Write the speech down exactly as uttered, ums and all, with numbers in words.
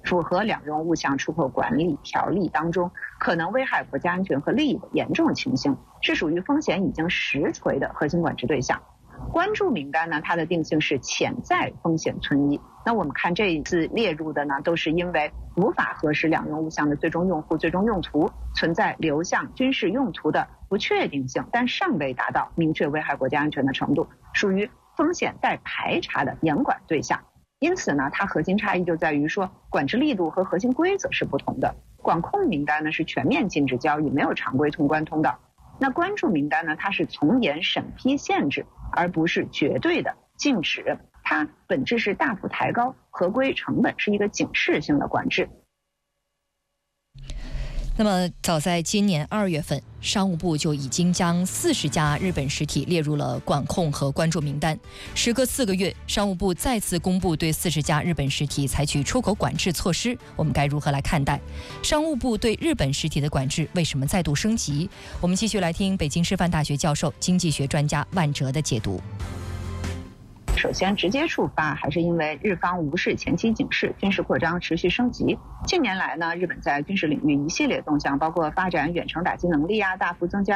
符合两用物项出口管理条例当中可能危害国家安全和利益的严重情形，是属于风险已经实锤的核心管制对象。关注名单呢，它的定性是潜在风险存疑。那我们看这一次列入的呢，都是因为无法核实两用物项的最终用户、最终用途，存在流向军事用途的不确定性，但尚未达到明确危害国家安全的程度，属于风险待排查的严管对象。因此呢，它核心差异就在于说，管制力度和核心规则是不同的。管控名单呢是全面禁止交易，没有常规通关通道。那关注名单呢，它是从严审批限制，而不是绝对的禁止，它本质是大幅抬高合规成本，是一个警示性的管制。 那么，早在今年二月份，商务部就已经将四十家日本实体列入了管控和关注名单。时隔四个月，商务部再次公布对四十家日本实体采取出口管制措施，我们该如何来看待？商务部对日本实体的管制为什么再度升级？我们继续来听北京师范大学教授、经济学专家万哲的解读。 首先直接触发还是因为日方无视前期警示，军事扩张持续升级。近年来呢，日本在军事领域一系列动向，包括发展远程打击能力啊，大幅增加